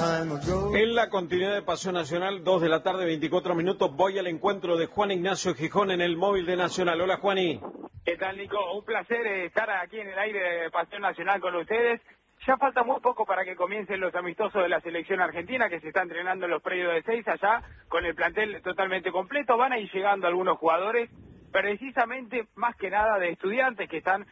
En la continuidad de Paseo Nacional, 2 de la tarde, 24 minutos, voy al encuentro de Juan Ignacio Gijón en el móvil de Nacional. Hola, Juaní. ¿Qué tal, Nico? Un placer estar aquí en el aire de Paseo Nacional con ustedes. Ya falta muy poco para que comiencen los amistosos de la selección argentina, que se está entrenando en los predios de 6 allá, con el plantel totalmente completo. Van a ir llegando algunos jugadores, precisamente más que nada de estudiantes que están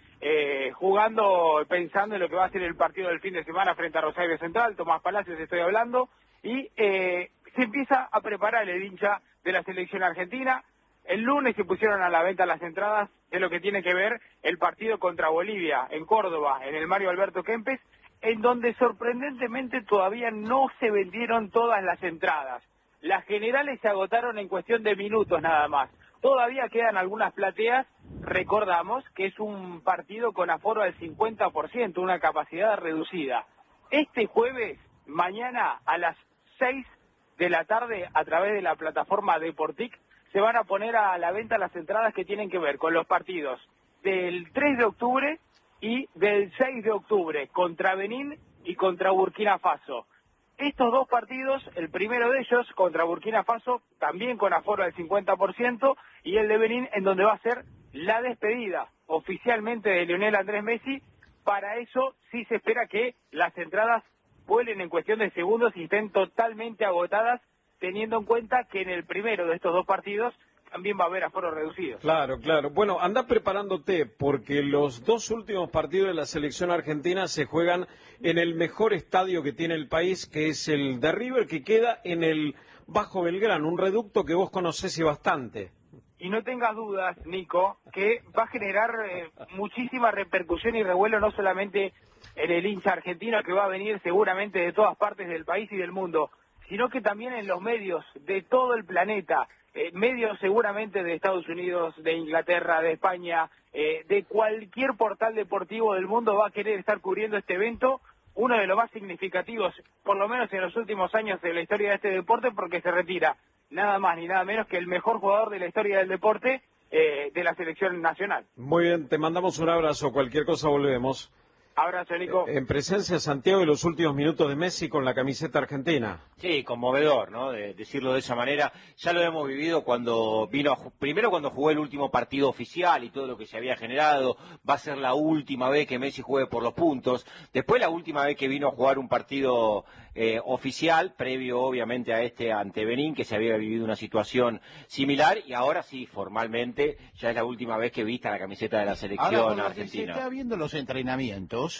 jugando, pensando en lo que va a ser el partido del fin de semana frente a Rosario Central. Tomás Palacios estoy hablando, y se empieza a preparar el hincha de la selección argentina. El lunes se pusieron a la venta las entradas de lo que tiene que ver el partido contra Bolivia en Córdoba, en el Mario Alberto Kempes, en donde sorprendentemente todavía no se vendieron todas las entradas. Las generales se agotaron en cuestión de minutos nada más. Todavía quedan algunas plateas. Recordamos que es un partido con aforo al 50%, una capacidad reducida. Este jueves, mañana a las 6 de la tarde, a través de la plataforma Deportic, se van a poner a la venta las entradas que tienen que ver con los partidos del 3 de octubre y del 6 de octubre, contra Benín y contra Burkina Faso. Estos dos partidos, el primero de ellos contra Burkina Faso, también con aforo al 50%, y el de Benín, en donde va a ser la despedida oficialmente de Lionel Andrés Messi. Para eso sí se espera que las entradas vuelen en cuestión de segundos y estén totalmente agotadas, teniendo en cuenta que en el primero de estos dos partidos también va a haber aforo reducido. Claro, claro. Bueno, anda preparándote, porque los dos últimos partidos de la selección argentina se juegan en el mejor estadio que tiene el país, que es el de River, que queda en el Bajo Belgrano, un reducto que vos conocés y bastante. Y no tengas dudas, Nico, que va a generar muchísima repercusión y revuelo, no solamente en el hincha argentino, que va a venir seguramente de todas partes del país y del mundo, sino que también en los medios de todo el planeta, medios seguramente de Estados Unidos, de Inglaterra, de España, de cualquier portal deportivo del mundo va a querer estar cubriendo este evento, uno de los más significativos, por lo menos en los últimos años de la historia de este deporte, porque se retira nada más ni nada menos que el mejor jugador de la historia del deporte de la selección nacional. Muy bien, te mandamos un abrazo, cualquier cosa volvemos. Abrazo, Nico. En presencia de Santiago, de los últimos minutos de Messi con la camiseta argentina. Sí, conmovedor, ¿no? De decirlo de esa manera. Ya lo hemos vivido cuando vino, primero cuando jugó el último partido oficial y todo lo que se había generado. Va a ser la última vez que Messi juegue por los puntos. Después la última vez que vino a jugar un partido oficial, previo obviamente a este ante Benín, que se había vivido una situación similar. Y ahora sí, formalmente, ya es la última vez que vista la camiseta de la selección ahora, argentina. Se está viendo los entrenamientos.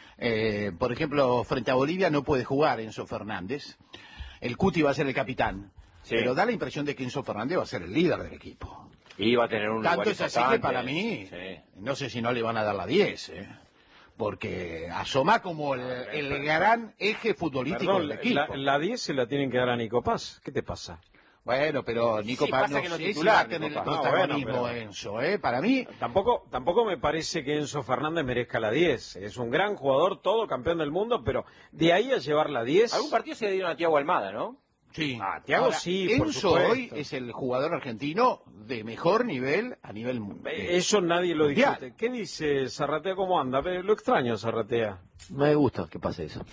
Por ejemplo, frente a Bolivia no puede jugar Enzo Fernández. El Cuti va a ser el capitán. Sí. Pero da la impresión de que Enzo Fernández va a ser el líder del equipo. Y va a tener un lugar tanto es así importante. Que para mí, no sé si no le van a dar la 10, porque asoma como el gran eje futbolístico del equipo. La 10 se la tienen que dar a Nico Paz. ¿Qué te pasa? Bueno, pero Nico Paz no sé si va a tener el protagonismo Enzo, Para mí... Tampoco me parece que Enzo Fernández merezca la 10. Es un gran jugador, todo campeón del mundo, pero de ahí a llevar la 10... Algún partido se le dieron a Thiago Almada, ¿no? Sí. Thiago ahora, sí, por Enzo supuesto. Hoy es el jugador argentino de mejor nivel a nivel mundial. Eso nadie lo discute. ¿Qué dice Zarratea? ¿Cómo anda? Lo extraño, Zarratea. Me gusta que pase eso.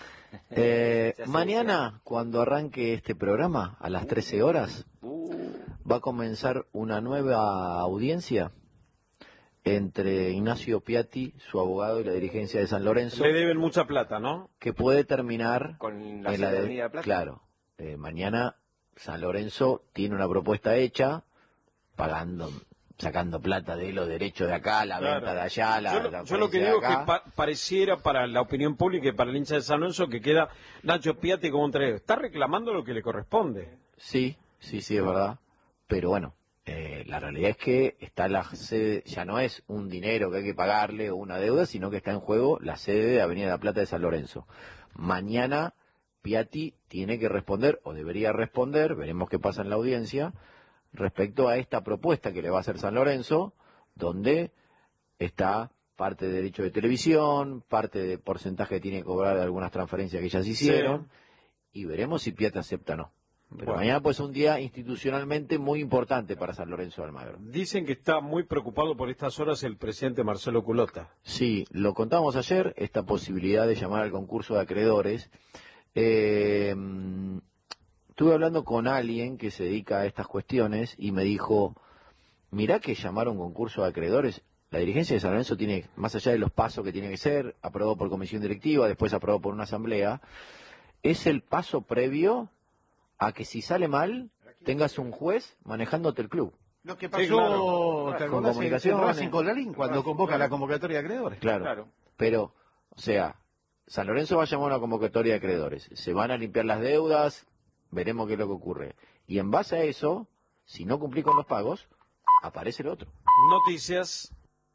Mañana, cuando arranque este programa, a las 13 horas, va a comenzar una nueva audiencia entre Ignacio Piatti, su abogado, y la dirigencia de San Lorenzo. Le deben mucha plata, ¿no? Que puede terminar con la ciudadanía de plata. Claro. Mañana San Lorenzo tiene una propuesta hecha, sacando plata de los derechos de acá, la venta de allá, yo lo que digo es que pareciera para la opinión pública y para el hincha de San Lorenzo que queda Nacho Piatti como un traidor. Está reclamando lo que le corresponde. Sí, es verdad. Pero bueno, la realidad es que está la sede, ya no es un dinero que hay que pagarle o una deuda, sino que está en juego la sede de Avenida de la Plata de San Lorenzo. Mañana Piatti tiene que responder, o debería responder, veremos qué pasa en la audiencia, respecto a esta propuesta que le va a hacer San Lorenzo, donde está parte de derecho de televisión, parte de porcentaje que tiene que cobrar de algunas transferencias que ya se hicieron, y veremos si Piatti acepta o no. Pero mañana pues es un día institucionalmente muy importante para San Lorenzo de Almagro. Dicen que está muy preocupado por estas horas el presidente Marcelo Culota. Sí, lo contamos ayer, esta posibilidad de llamar al concurso de acreedores. Estuve hablando con alguien que se dedica a estas cuestiones y me dijo, mirá que llamaron concurso de acreedores. La dirigencia de San Lorenzo tiene, más allá de los pasos que tiene que ser, aprobado por comisión directiva, después aprobado por una asamblea, es el paso previo a que si sale mal, tengas un juez manejándote el club. Lo que pasó con comunicación, Racing con Lalín cuando convoca la convocatoria de acreedores. Claro. Pero, o sea, San Lorenzo va a llamar a una convocatoria de acreedores. Se van a limpiar las deudas, veremos qué es lo que ocurre. Y en base a eso, si no cumplís con los pagos, aparece el otro. Noticias.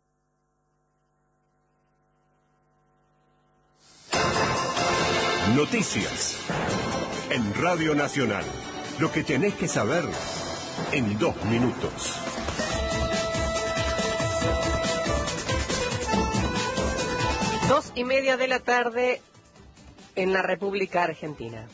Noticias. En Radio Nacional. Lo que tenés que saber en 2 minutos. Dos y media de la tarde en la República Argentina.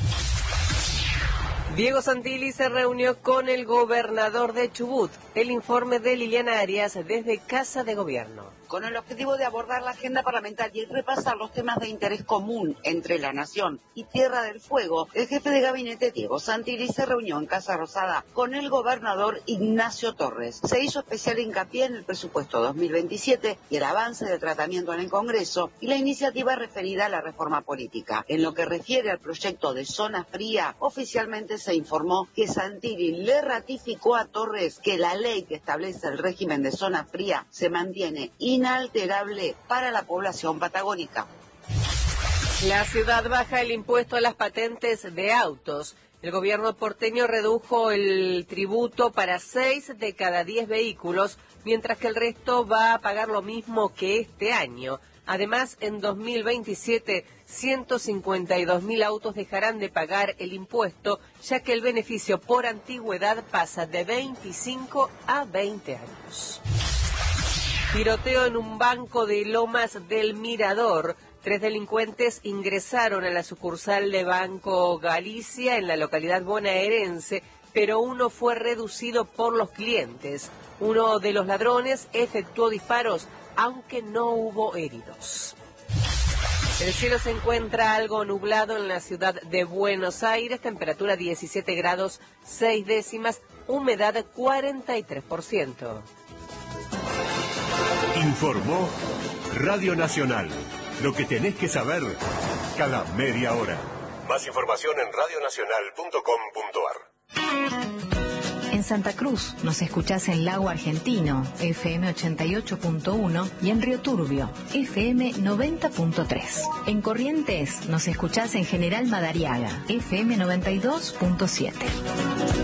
Diego Santilli se reunió con el gobernador de Chubut. El informe de Liliana Arias desde Casa de Gobierno. Con el objetivo de abordar la agenda parlamentaria y repasar los temas de interés común entre la Nación y Tierra del Fuego, el jefe de gabinete Diego Santilli se reunió en Casa Rosada con el gobernador Ignacio Torres. Se hizo especial hincapié en el presupuesto 2027 y el avance del tratamiento en el Congreso y la iniciativa referida a la reforma política. En lo que refiere al proyecto de zona fría, oficialmente se informó que Santilli le ratificó a Torres que la ley que establece el régimen de zona fría se mantiene inalterable para la población patagónica. La ciudad baja el impuesto a las patentes de autos. El gobierno porteño redujo el tributo para 6 de cada 10 vehículos, mientras que el resto va a pagar lo mismo que este año. Además, en 2027, 152.000 autos dejarán de pagar el impuesto, ya que el beneficio por antigüedad pasa de 25 a 20 años. Tiroteo en un banco de Lomas del Mirador. 3 delincuentes ingresaron a la sucursal de Banco Galicia en la localidad bonaerense, pero uno fue reducido por los clientes. Uno de los ladrones efectuó disparos, aunque no hubo heridos. El cielo se encuentra algo nublado en la ciudad de Buenos Aires, temperatura 17 grados 6 décimas, humedad 43%. Informó Radio Nacional. Lo que tenés que saber cada media hora. Más información en radionacional.com.ar. En Santa Cruz nos escuchás en Lago Argentino, FM 88.1 y en Río Turbio, FM 90.3. En Corrientes nos escuchás en General Madariaga, FM 92.7.